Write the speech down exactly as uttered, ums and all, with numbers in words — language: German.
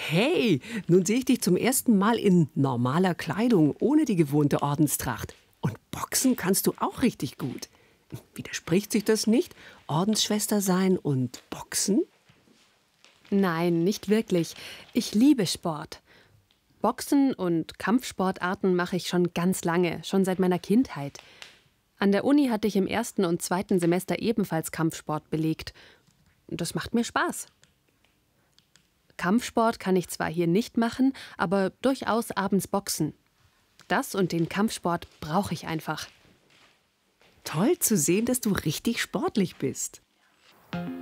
Hey, nun sehe ich dich zum ersten Mal in normaler Kleidung, ohne die gewohnte Ordenstracht. Und boxen kannst du auch richtig gut. Widerspricht sich das nicht? Ordensschwester sein und boxen? Nein, nicht wirklich. Ich liebe Sport. Boxen und Kampfsportarten mache ich schon ganz lange, schon seit meiner Kindheit. An der Uni hatte ich im ersten und zweiten Semester ebenfalls Kampfsport belegt. Das macht mir Spaß. Kampfsport kann ich zwar hier nicht machen, aber durchaus abends boxen. Das und den Kampfsport brauche ich einfach. Toll zu sehen, dass du richtig sportlich bist.